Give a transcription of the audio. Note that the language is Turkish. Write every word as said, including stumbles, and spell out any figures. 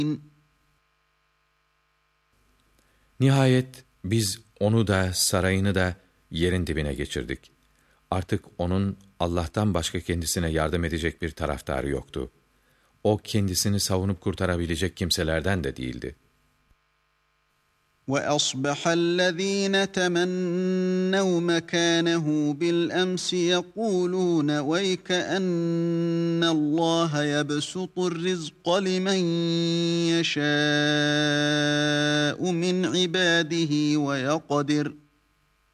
Nihayet biz onu da sarayını da yerin dibine geçirdik. Artık onun Allah'tan başka kendisine yardım edecek bir taraftarı yoktu. O kendisini savunup kurtarabilecek kimselerden de değildi. وَأَصْبَحَ الَّذ۪ينَ تَمَنَّوْا مَكَانَهُ بِالْأَمْسِ يَقُولُونَ وَيْكَأَنَّ اللّٰهَ يَبْسُطُ الرِّزْقَ لِمَنْ يَشَاءُ مِنْ عِبَادِهِ وَيَقْدِرُ